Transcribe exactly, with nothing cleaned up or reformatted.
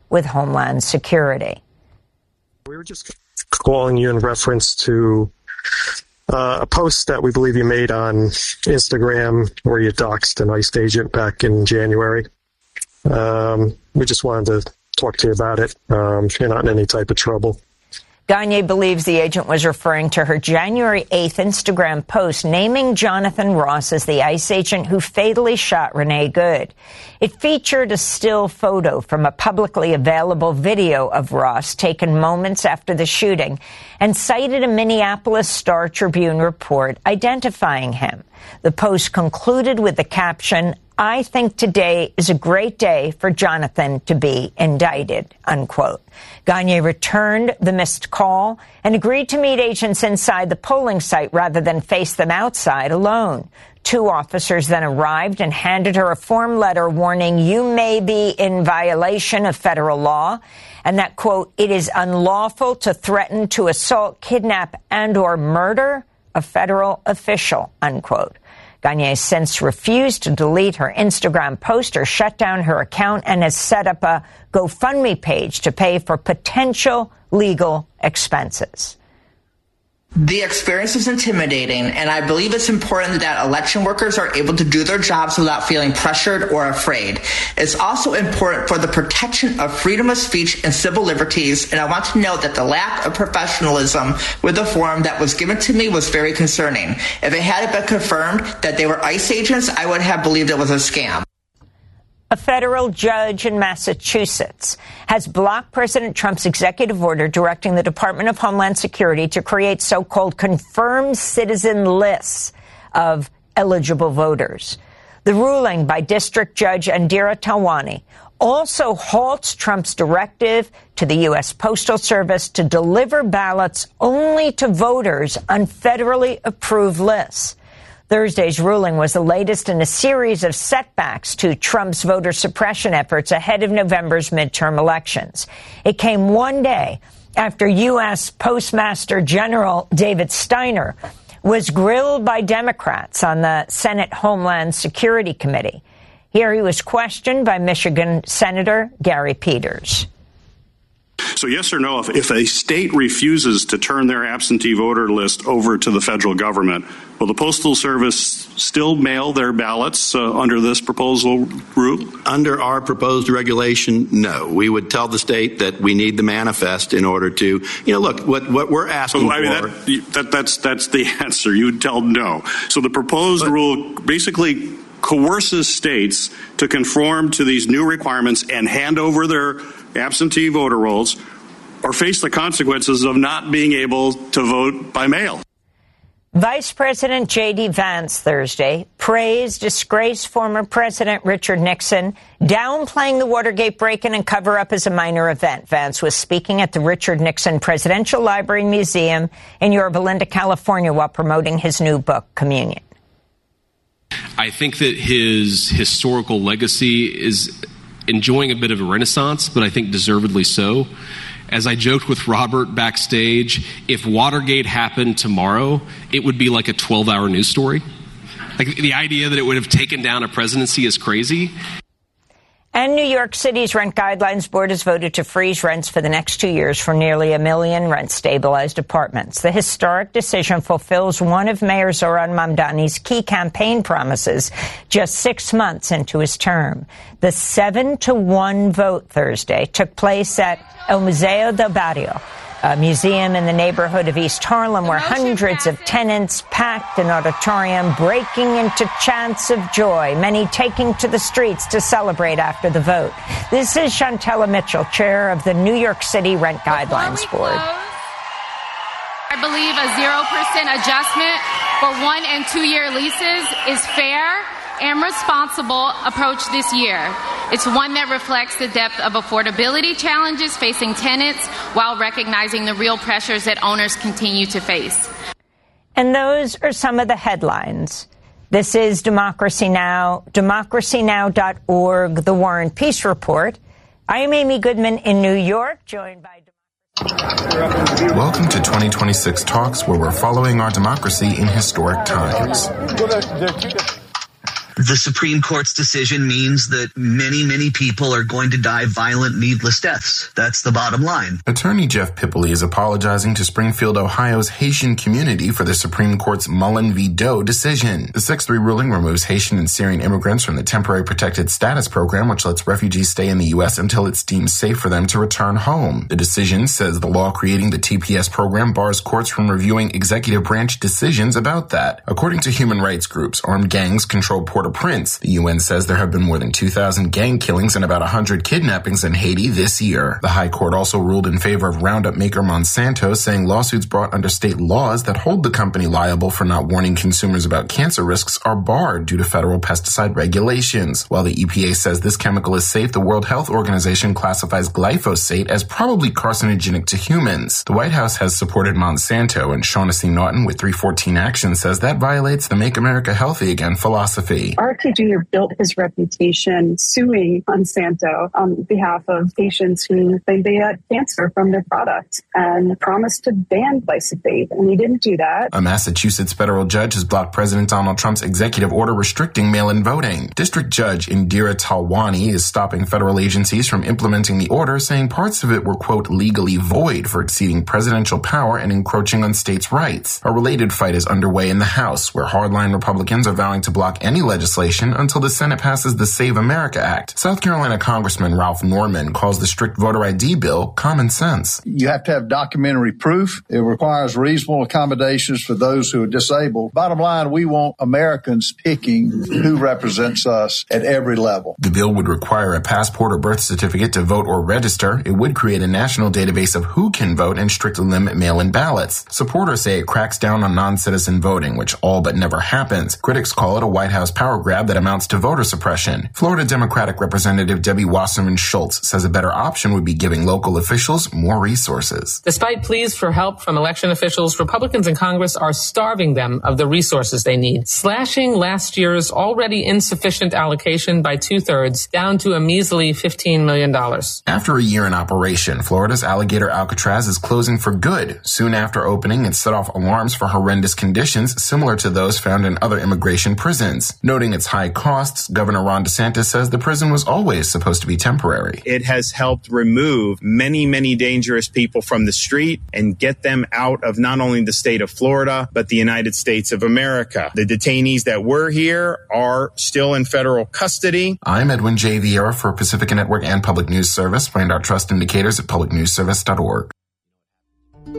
with Homeland Security. We were just calling you in reference to uh, a post that we believe you made on Instagram where you doxed an ICE agent back in January. Um, we just wanted to talk to you about it. Um, if you're not in any type of trouble. Gagne believes the agent was referring to her January eighth Instagram post naming Jonathan Ross as the ICE agent who fatally shot Renee Good. It featured a still photo from a publicly available video of Ross taken moments after the shooting and cited a Minneapolis Star Tribune report identifying him. The post concluded with the caption, "I think today is a great day for Jonathan to be indicted," unquote. Gagne returned the missed call and agreed to meet agents inside the polling site rather than face them outside alone. Two officers then arrived and handed her a form letter warning you may be in violation of federal law and that, quote, "it is unlawful to threaten to assault, kidnap, and or murder a federal official," unquote. Gagne has since refused to delete her Instagram post or shut down her account and has set up a GoFundMe page to pay for potential legal expenses. The experience is intimidating, and I believe it's important that election workers are able to do their jobs without feeling pressured or afraid. It's also important for the protection of freedom of speech and civil liberties, and I want to note that the lack of professionalism with the form that was given to me was very concerning. If it had been confirmed that they were ICE agents, I would have believed it was a scam. A federal judge in Massachusetts has blocked President Trump's executive order directing the Department of Homeland Security to create so-called confirmed citizen lists of eligible voters. The ruling by District Judge Indira Talwani also halts Trump's directive to the U S Postal Service to deliver ballots only to voters on federally approved lists. Thursday's ruling was the latest in a series of setbacks to Trump's voter suppression efforts ahead of November's midterm elections. It came one day after U S Postmaster General David Steiner was grilled by Democrats on the Senate Homeland Security Committee. Here he was questioned by Michigan Senator Gary Peters. So yes or no, if, if a state refuses to turn their absentee voter list over to the federal government, will the Postal Service still mail their ballots uh, under this proposal route? Under our proposed regulation, no. We would tell the state that we need the manifest in order to, you know, look, what, what we're asking so, I mean, for. That, that, that's, that's the answer. You would tell no. So the proposed but, rule basically coerces states to conform to these new requirements and hand over their absentee voter rolls or face the consequences of not being able to vote by mail. Vice President J D. Vance Thursday praised disgraced former President Richard Nixon, downplaying the Watergate break-in and cover-up as a minor event. Vance was speaking at the Richard Nixon Presidential Library Museum in Yorba Linda, California, while promoting his new book, Communion. I think that his historical legacy is enjoying a bit of a renaissance, but I think deservedly so. As I joked with Robert backstage, if Watergate happened tomorrow, it would be like a twelve-hour news story. Like, the idea that it would have taken down a presidency is crazy. And New York City's Rent Guidelines Board has voted to freeze rents for the next two years for nearly a million rent-stabilized apartments. The historic decision fulfills one of Mayor Zohran Mamdani's key campaign promises just six months into his term. The seven to one vote Thursday took place at El Museo del Barrio, a museum in the neighborhood of East Harlem where hundreds of tenants packed an auditorium, breaking into chants of joy, many taking to the streets to celebrate after the vote. This is Shantella Mitchell, chair of the New York City Rent Guidelines Board. I believe a zero percent adjustment for one and two year leases is fair and responsible approach this year. It's one that reflects the depth of affordability challenges facing tenants while recognizing the real pressures that owners continue to face. And those are some of the headlines. This is Democracy Now!, democracy now dot org, The War and Peace Report. I am Amy Goodman in New York, joined by... Welcome to twenty twenty-six Talks, where we're following our democracy in historic times. The Supreme Court's decision means that many, many people are going to die violent, needless deaths. That's the bottom line. Attorney Jeff Pipley is apologizing to Springfield, Ohio's Haitian community for the Supreme Court's Mullen v. Doe decision. The six three ruling removes Haitian and Syrian immigrants from the Temporary Protected Status Program, which lets refugees stay in the U S until it's deemed safe for them to return home. The decision says the law creating the T P S program bars courts from reviewing executive branch decisions about that. According to human rights groups, armed gangs control Port-au-Prince. The U N says there have been more than two thousand gang killings and about one hundred kidnappings in Haiti this year. The High Court also ruled in favor of Roundup maker Monsanto, saying lawsuits brought under state laws that hold the company liable for not warning consumers about cancer risks are barred due to federal pesticide regulations. While the E P A says this chemical is safe, the World Health Organization classifies glyphosate as probably carcinogenic to humans. The White House has supported Monsanto, and Shaughnessy Naughton with three fourteen Action says that violates the Make America Healthy Again philosophy. R F K Junior built his reputation suing Monsanto on behalf of patients who think they had cancer from their product and promised to ban glyphosate, and he didn't do that. A Massachusetts federal judge has blocked President Donald Trump's executive order restricting mail-in voting. District Judge Indira Talwani is stopping federal agencies from implementing the order, saying parts of it were, quote, legally void for exceeding presidential power and encroaching on states' rights. A related fight is underway in the House, where hardline Republicans are vowing to block any legislation until the Senate passes the Save America Act. South Carolina Congressman Ralph Norman calls the strict voter I D bill common sense. You have to have documentary proof. It requires reasonable accommodations for those who are disabled. Bottom line, we want Americans picking who represents us at every level. The bill would require a passport or birth certificate to vote or register. It would create a national database of who can vote and strictly limit mail-in ballots. Supporters say it cracks down on non-citizen voting, which all but never happens. Critics call it a White House power grab that amounts to voter suppression. Florida Democratic Representative Debbie Wasserman Schultz says a better option would be giving local officials more resources. Despite pleas for help from election officials, Republicans in Congress are starving them of the resources they need, slashing last year's already insufficient allocation by two-thirds down to a measly fifteen million dollars. After a year in operation, Florida's Alligator Alcatraz is closing for good. Soon after opening, it set off alarms for horrendous conditions similar to those found in other immigration prisons. Noting its high costs, Governor Ron DeSantis says the prison was always supposed to be temporary. It has helped remove many, many dangerous people from the street and get them out of not only the state of Florida, but the United States of America. The detainees that were here are still in federal custody. I'm Edwin J. Vieira for Pacifica Network and Public News Service. Find our trust indicators at public news service dot org.